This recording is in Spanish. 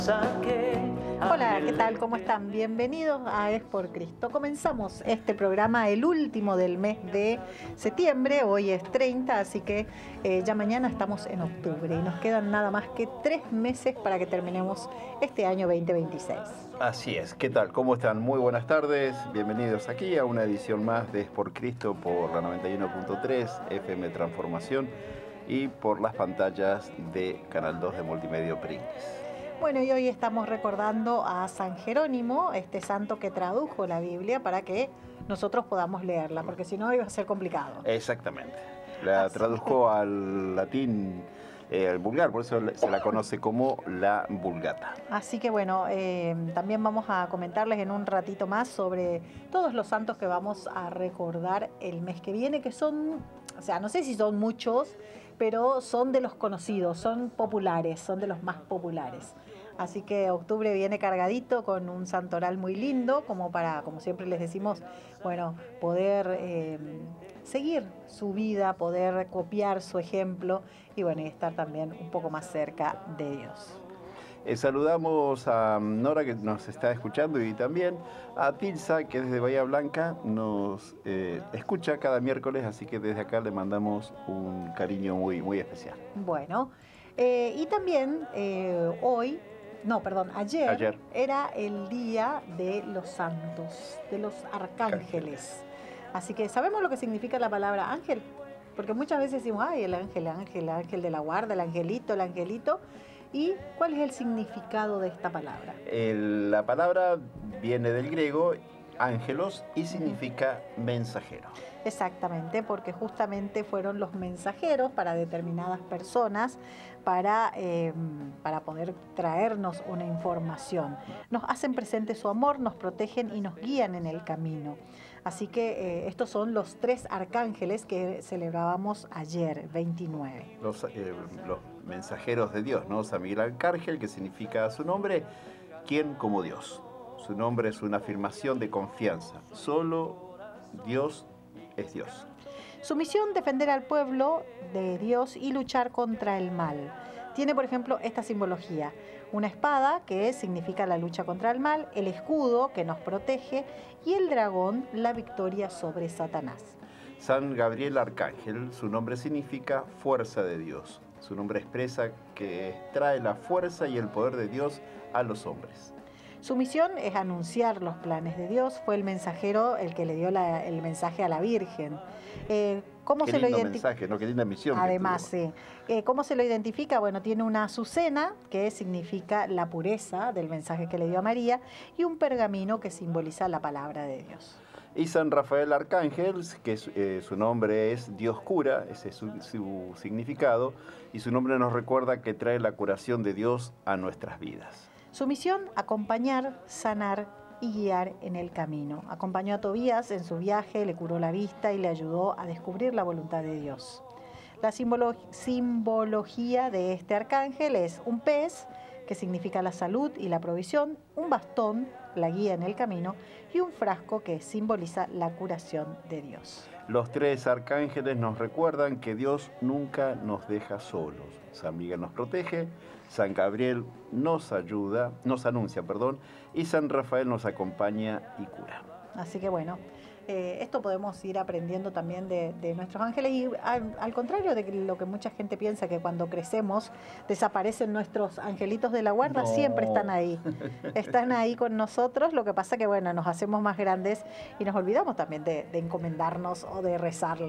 Hola, ¿qué tal? ¿Cómo están? Bienvenidos a Es por Cristo. Comenzamos este programa, el último del mes de septiembre. Hoy es 30, así que ya mañana estamos en octubre y nos quedan nada más que 3 meses para que terminemos este año 2026. Así es. ¿Qué tal? ¿Cómo están? Muy buenas tardes. Bienvenidos aquí a una edición más de Es por Cristo por la 91.3 FM Transformación y por las pantallas de Canal 2 de Multimedia Pringles. Bueno, y hoy estamos recordando a San Jerónimo, este santo que tradujo la Biblia para que nosotros podamos leerla, porque si no iba a ser complicado. Exactamente. La tradujo al latín, al vulgar, por eso se la conoce como la Vulgata. Así que bueno, también vamos a comentarles en un ratito más sobre todos los santos que vamos a recordar el mes que viene, que son, o sea, no sé si son muchos, pero son de los conocidos, son populares, son de los más populares. Así que octubre viene cargadito con un santoral muy lindo, como para, como siempre les decimos, bueno, poder seguir su vida, poder copiar su ejemplo y bueno, y estar también un poco más cerca de Dios. Saludamos a Nora, que nos está escuchando, y también a Tilsa, que desde Bahía Blanca nos escucha cada miércoles, así que desde acá le mandamos un cariño muy, muy especial. Bueno, y también ayer era el día de los santos, de los arcángeles. Así que, ¿sabemos lo que significa la palabra ángel? Porque muchas veces decimos, ay, el ángel de la guarda, el angelito. ¿Y cuál es el significado de esta palabra? La palabra viene del griego ángelos y significa mensajero. Exactamente, porque justamente fueron los mensajeros para determinadas personas para poder traernos una información. Nos hacen presente su amor, nos protegen y nos guían en el camino. Así que estos son los 3 arcángeles que celebrábamos ayer, 29. Los mensajeros de Dios, ¿no? San Miguel Arcángel, que significa su nombre, ¿quién como Dios? Su nombre es una afirmación de confianza. Solo Dios es Dios. Su misión, defender al pueblo de Dios y luchar contra el mal. Tiene, por ejemplo, esta simbología. Una espada, que significa la lucha contra el mal, el escudo, que nos protege, y el dragón, la victoria sobre Satanás. San Gabriel Arcángel, su nombre significa fuerza de Dios. Su nombre expresa que trae la fuerza y el poder de Dios a los hombres. Su misión es anunciar los planes de Dios. Fue el mensajero el que le dio el mensaje a la Virgen. ¿Cómo Qué se lo lindo identifica? mensaje, ¿no? Qué linda misión. Además, sí. ¿Cómo se lo identifica? Bueno, tiene una azucena, que significa la pureza del mensaje que le dio a María, y un pergamino que simboliza la palabra de Dios. Y San Rafael Arcángel, que su nombre es Dios cura, ese es su significado, y su nombre nos recuerda que trae la curación de Dios a nuestras vidas. Su misión, acompañar, sanar y guiar en el camino. Acompañó a Tobías en su viaje, le curó la vista y le ayudó a descubrir la voluntad de Dios. La simbología de este arcángel es un pez, que significa la salud y la provisión, un bastón, la guía en el camino, y un frasco que simboliza la curación de Dios. Los 3 arcángeles nos recuerdan que Dios nunca nos deja solos. San Miguel nos protege, San Gabriel nos anuncia, y San Rafael nos acompaña y cura. Así que bueno, esto podemos ir aprendiendo también de nuestros ángeles y al contrario de lo que mucha gente piensa, que cuando crecemos desaparecen nuestros angelitos de la guarda. No. Siempre están ahí con nosotros. Lo que pasa que bueno, nos hacemos más grandes y nos olvidamos también de encomendarnos o de rezarles.